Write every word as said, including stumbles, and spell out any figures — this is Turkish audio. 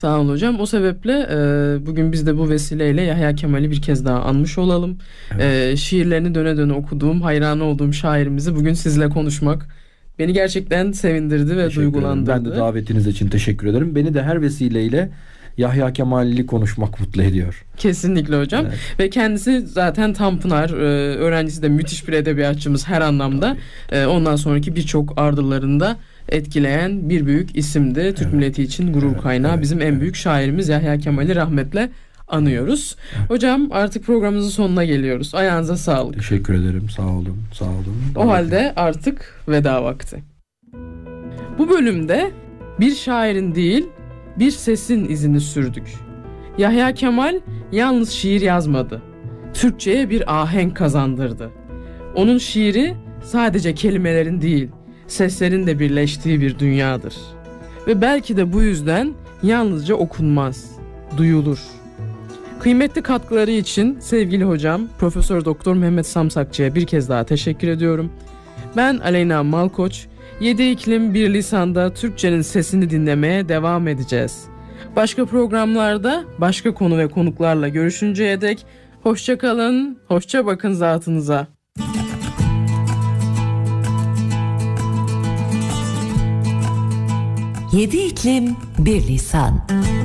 Sağ olun hocam. O sebeple e, bugün biz de bu vesileyle Yahya Kemal'i bir kez daha anmış olalım. Evet. E, şiirlerini döne döne okuduğum, hayranı olduğum şairimizi bugün sizle konuşmak beni gerçekten sevindirdi ve teşekkür duygulandırdı. ederim. Ben de davetiniz için teşekkür ederim. Beni de her vesileyle Yahya Kemal'i konuşmak mutlu ediyor. Kesinlikle hocam. Evet. Ve kendisi zaten Tanpınar e, öğrencisi de müthiş bir edebiyatçımız her anlamda. E, ondan sonraki birçok ardıllarında etkileyen bir büyük isimdi. Türk evet. milleti için gurur evet, kaynağı. Evet, bizim en evet. büyük şairimiz Yahya Kemal'i rahmetle anıyoruz. Evet. Hocam artık programımızın sonuna geliyoruz. Ayağınıza sağlık. Teşekkür ederim. Sağ olun. Sağ olun. O halde artık veda vakti. Bu bölümde bir şairin değil, bir sesin izini sürdük. Yahya Kemal yalnız şiir yazmadı. Türkçe'ye bir ahenk kazandırdı. Onun şiiri sadece kelimelerin değil, seslerin de birleştiği bir dünyadır. Ve belki de bu yüzden yalnızca okunmaz, duyulur. Kıymetli katkıları için sevgili hocam Profesör Doktor Mehmet Samsakçı'ya bir kez daha teşekkür ediyorum. Ben Aleyna Malkoç. Yedi iklim bir lisanda Türkçenin sesini dinlemeye devam edeceğiz. Başka programlarda başka konu ve konuklarla görüşünceye dek hoşça kalın, hoşça bakın zatınıza. Yedi iklim bir lisan.